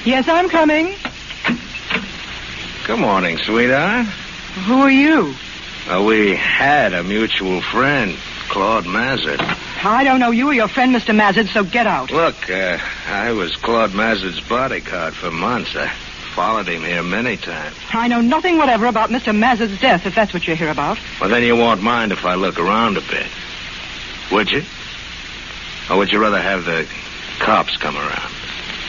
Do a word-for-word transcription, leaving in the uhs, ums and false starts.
Yes, I'm coming. Good morning, sweetheart. Who are you? Uh, we had a mutual friend, Claude Mazard. I don't know you or your friend, Mister Mazard, so get out. Look, uh, I was Claude Mazard's bodyguard for months. I followed him here many times. I know nothing whatever about Mister Mazard's death, if that's what you're here about. Well, then you won't mind if I look around a bit. Would you? Or would you rather have the cops come around?